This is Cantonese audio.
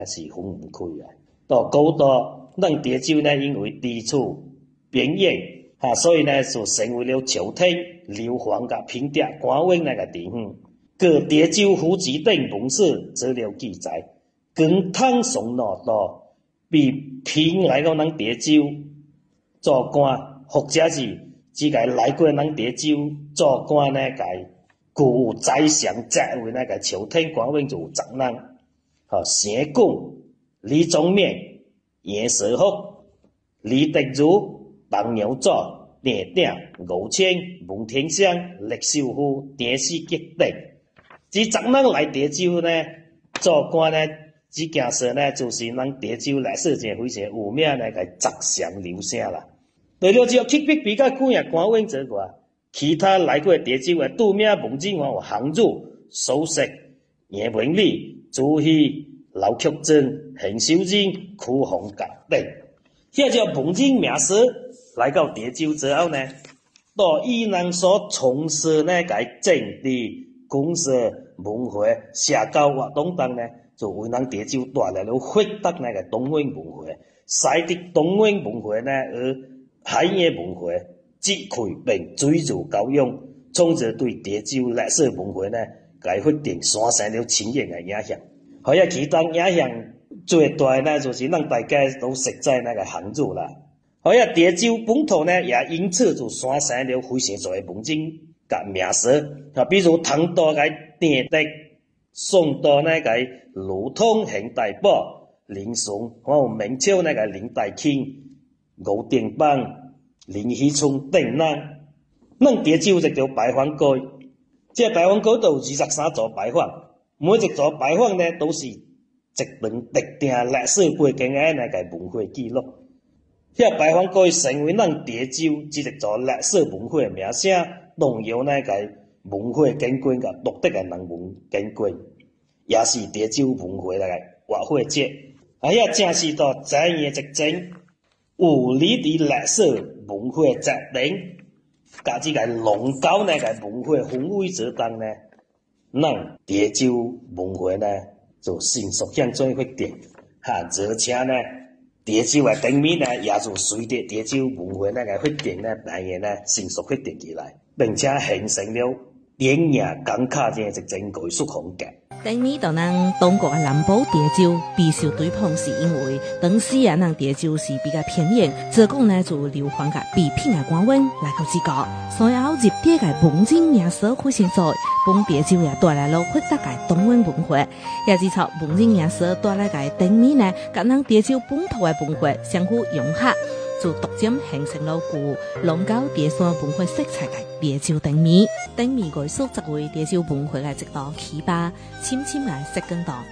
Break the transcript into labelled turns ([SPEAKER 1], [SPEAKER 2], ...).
[SPEAKER 1] 也是分唔開啊。到古代，咱潮州呢，因為地處邊緣，所以呢就成為了朝廷流亡甲平定官員那個地方。各潮州府志等文史資料記載，光湯松羅道比平來到咱潮州做官，或者是只個來過咱潮州做官呢個具有宰相職位那個朝廷官員就有10人，成貢、李宗勉、嚴世福、李德如、房牛祖、鄭鼎、吳清、文天祥、酈秀夫、鄭世傑等。這10人來潮州呢做官呢，這件事呢就是咱潮州歷史上非常有名那個宰相劉姓啦。除了只有特別比較貴嘅官員之外，其他來過潮州嘅著名文人有杭州、蘇軾、葉文理、朱熹、劉曲珍、邢秀仁、屈鴻甲等。這叫文人名士來到潮州之後呢，到伊人所從事那個政治、公社、文化、社交活動等呢，就為咱潮州帶來了發達那個東方文化。使得東方文化呢，而海洋文化支開並追逐高揚，從而對潮州歷史文化呢，該發展產生了深遠的影響。還有其他影響最大呢，就是咱大家都熟知那個杭州啦。還有潮州本土呢，也因此就產生了非常多的文人甲名士，比如唐代嘅鄭德、宋代那個盧通、邢大寶、林松，還有明朝那個林大卿、吳定邦、林熙聰等人。咱潮州就叫牌坊街，這牌坊街都有23座牌坊，每一座牌坊呢都是一段特定歷史背景的那個文化記錄。這牌坊街成為咱潮州一座歷史文化的名聲，動搖那個文化根據甲獨特的人文根據，也是潮州文化那個活化者。也正是到這樣一種有利的歷史文化設定，甲這個籠高那個文化氛圍之中呢，咱潮州文化呢就迅速向前發展，而且呢，潮州的地面呢也就隨着潮州文化那個發展呢，當然呢迅速發展起來，並且形成了典雅工卡這一種藝術風格。
[SPEAKER 2] 地面到咱中國嘅南部潮州備受追捧，是因為當時咱潮州是比較偏遠，自古呢就流亡嘅比拼嘅官員來到這個，所以入地嘅文人名士會先在幫潮州也帶來了發達嘅東方文化，也是從文人名士帶來嘅地面呢，跟咱潮州本土嘅文化相互融合，就逐漸形成了具籠高潮州文化色彩嘅潮州地面。地面藝術則為潮州文化嘅一道起巴，深深嘅紮根到